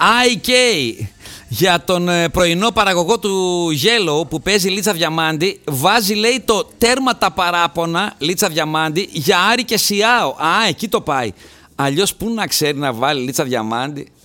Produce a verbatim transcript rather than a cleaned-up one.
άι κέι για τον πρωινό παραγωγό του Yellow που παίζει Λίτσα Διαμάντη. Βάζει, λέει, το τέρμα τα παράπονα Λίτσα Διαμάντη για Άρη και Σιάο. Α, εκεί το πάει. Αλλιώς πού να ξέρει να βάλει Λίτσα Διαμάντη.